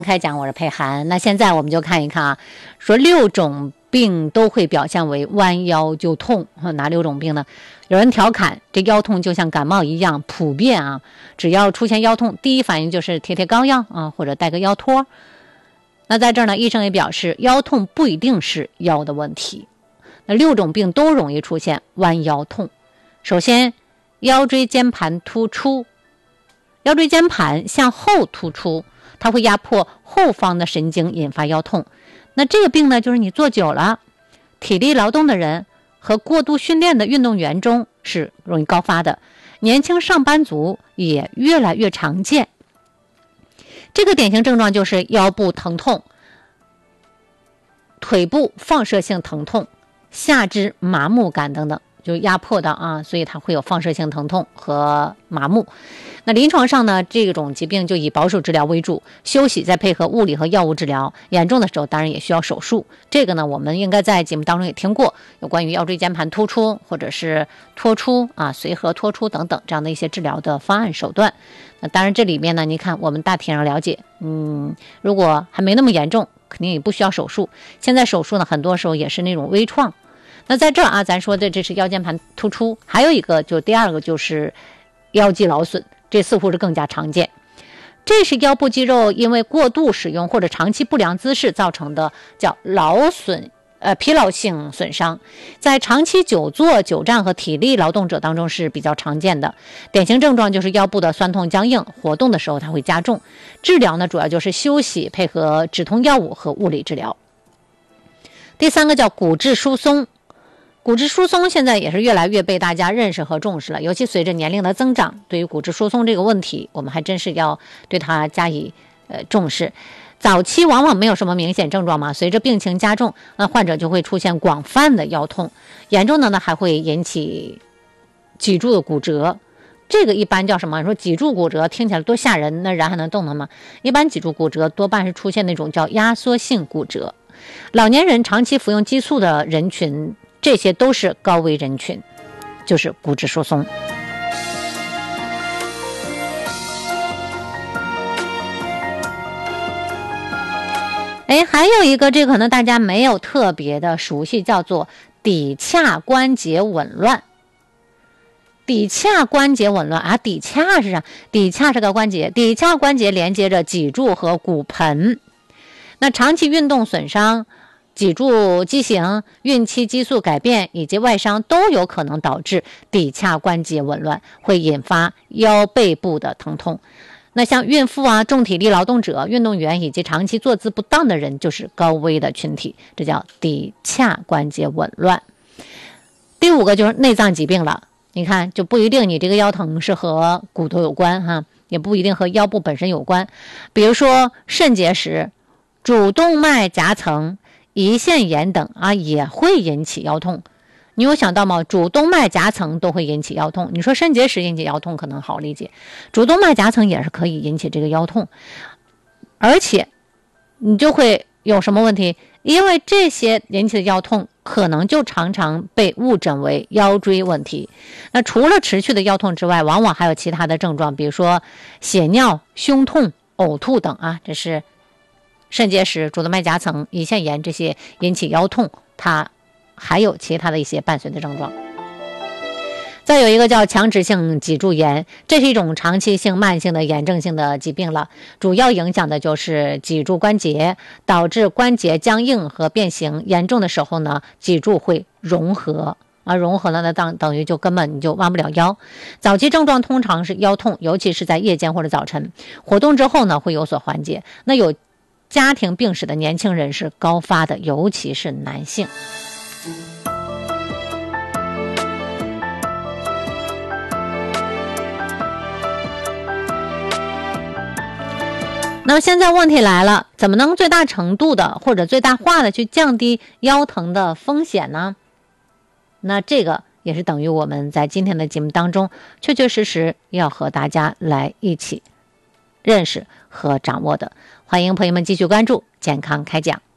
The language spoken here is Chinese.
开讲，我是佩涵。那现在我们就看一看啊，说6种病都会表现为弯腰就痛，哪6种病呢？有人调侃这腰痛就像感冒一样普遍啊，只要出现腰痛，第一反应就是贴膏药啊，或者带个腰托。那在这儿呢，医生也表示，腰痛不一定是腰的问题。那6种病都容易出现弯腰痛。首先，腰椎间盘突出，腰椎间盘向后突出。它会压迫后方的神经，引发腰痛。那这个病呢，就是你坐久了，体力劳动的人和过度训练的运动员中是容易高发的，年轻上班族也越来越常见。这个典型症状就是腰部疼痛、腿部放射性疼痛、下肢麻木感等等，就压迫的啊，所以它会有放射性疼痛和麻木。那临床上呢，这种疾病就以保守治疗为主，休息再配合物理和药物治疗，严重的时候当然也需要手术。这个呢，我们应该在节目当中也听过，有关于腰椎间盘突出或者是脱出啊、随和脱出等等这样的一些治疗的方案手段。那当然这里面呢，你看我们大体上了解，如果还没那么严重，肯定也不需要手术。现在手术呢，很多时候也是那种微创。那在这儿啊，咱说的这是腰间盘突出，还有一个就第二个就是腰肌劳损，这似乎是更加常见。这是腰部肌肉因为过度使用或者长期不良姿势造成的，叫疲劳性损伤，在长期久坐、久站和体力劳动者当中是比较常见的。典型症状就是腰部的酸痛僵硬，活动的时候它会加重。治疗呢，主要就是休息，配合止痛药物和物理治疗。第三个叫骨质疏松。骨质疏松现在也是越来越被大家认识和重视了，尤其随着年龄的增长，对于骨质疏松这个问题，我们还真是要对它加以重视。早期往往没有什么明显症状嘛，随着病情加重，那患者就会出现广泛的腰痛，严重的呢还会引起脊柱的骨折。这个一般叫什么？说脊柱骨折听起来多吓人，那人还能动的吗？一般脊柱骨折多半是出现那种叫压缩性骨折。老年人长期服用激素的人群，这些都是高危人群，就是骨质疏松。还有一个，这可能大家没有特别的熟悉，叫做骶髂关节紊乱。骶髂关节紊乱啊，骶髂是啥？骶髂是个关节，骶髂关节连接着脊柱和骨盆。那长期运动损伤、脊柱畸形、孕期激素改变以及外伤都有可能导致骶髂关节紊乱，会引发腰背部的疼痛。那像孕妇啊、重体力劳动者、运动员以及长期坐姿不当的人就是高危的群体，这叫骶髂关节紊乱。第5个就是内脏疾病了，你看就不一定你这个腰疼是和骨头有关哈，也不一定和腰部本身有关。比如说肾结石、主动脉夹层、胰腺炎等啊，也会引起腰痛。你有想到吗？主动脉夹层都会引起腰痛。你说肾结石引起腰痛可能好理解，主动脉夹层也是可以引起这个腰痛。而且你就会有什么问题？因为这些引起的腰痛可能就常常被误诊为腰椎问题。那除了持续的腰痛之外，往往还有其他的症状，比如说血尿、胸痛、呕吐等啊，这是肾结石、主动脉夹层、胰腺炎这些引起腰痛，它还有其他的一些伴随的症状。再有一个叫强直性脊柱炎，这是一种长期性慢性的炎症性的疾病了，主要影响的就是脊柱关节，导致关节僵硬和变形，严重的时候呢，脊柱会融合。融合了呢，等于就根本你就弯不了腰。早期症状通常是腰痛，尤其是在夜间或者早晨，活动之后呢会有所缓解。那有家庭病史的年轻人是高发的，尤其是男性。那么现在问题来了，怎么能最大程度的或者最大化的去降低腰疼的风险呢？那这个也是等于我们在今天的节目当中确确实实要和大家来一起认识和掌握的。欢迎朋友们继续关注健康开讲。